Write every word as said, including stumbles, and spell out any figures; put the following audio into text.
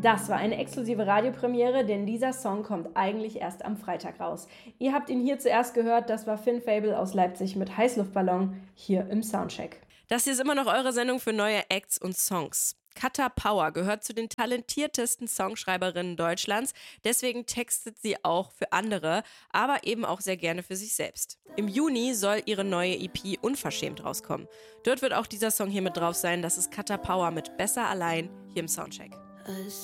Das war eine exklusive Radiopremiere, denn dieser Song kommt eigentlich erst am Freitag raus. Ihr habt ihn hier zuerst gehört, das war Finn Fable aus Leipzig mit Heißluftballon hier im Soundcheck. Das hier ist immer noch eure Sendung für neue Acts und Songs. Kata Power gehört zu den talentiertesten Songschreiberinnen Deutschlands, deswegen textet sie auch für andere, aber eben auch sehr gerne für sich selbst. Im Juni soll ihre neue E P Unverschämt rauskommen. Dort wird auch dieser Song hier mit drauf sein, das ist Kata Power mit Besser allein hier im Soundcheck.